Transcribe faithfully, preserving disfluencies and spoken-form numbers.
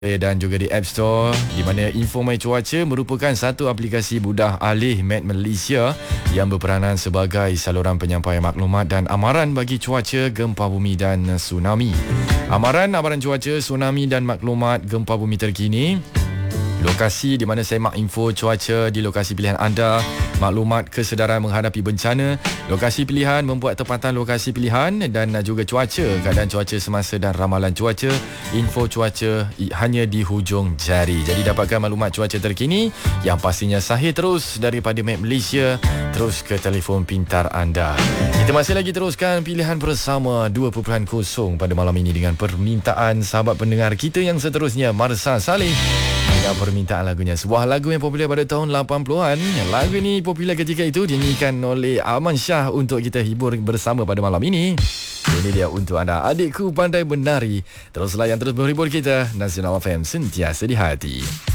dan juga di App Store, di mana Info My Cuaca merupakan satu aplikasi mudah alih Met Malaysia yang berperanan sebagai saluran penyampaian maklumat dan amaran bagi cuaca, gempa bumi dan tsunami. Amaran, amaran cuaca, tsunami dan maklumat gempa bumi terkini, lokasi di mana semak info cuaca di lokasi pilihan anda, maklumat kesedaran menghadapi bencana, lokasi pilihan membuat tempatan lokasi pilihan dan juga cuaca, keadaan cuaca semasa dan ramalan cuaca, info cuaca hanya di hujung jari. Jadi dapatkan maklumat cuaca terkini yang pastinya sahih terus daripada Map Malaysia terus ke telefon pintar anda. Kita masih lagi teruskan pilihan bersama dua titik kosong pada malam ini dengan permintaan sahabat pendengar kita yang seterusnya, Marsa Saleh. Dengan permintaan lagunya, sebuah lagu yang popular pada tahun lapan puluhan. Lagu ini popular ketika itu, dinyanyikan oleh Aman Shah untuk kita hibur bersama pada malam ini. Ini dia untuk anda, Adikku Pandai Menari. Teruslah yang terus menghibur kita. Nasional F M, sentiasa di hati.